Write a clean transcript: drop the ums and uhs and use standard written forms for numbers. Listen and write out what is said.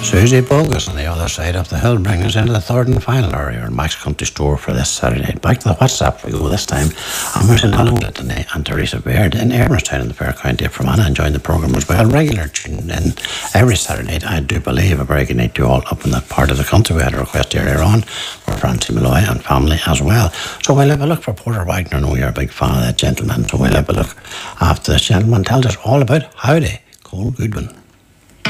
Susie Bogus on the other side of the hill bring us into the third and final hour here in Max Country Store for this Saturday night. Back to the WhatsApp we go this time. I'm Martin Allen and Teresa Baird in Ayrmastown in the Fair County of Fermanagh enjoying the programme as well. Regular tuning in every Saturday night. I do believe a very good night to you all up in that part of the country. We had a request earlier on for Francie Malloy and family as well. So we'll have a look for Porter Wagner. I know you're a big fan of that gentleman. So we'll have a look after this gentleman tells us all about Howdy, Cole Goodwin.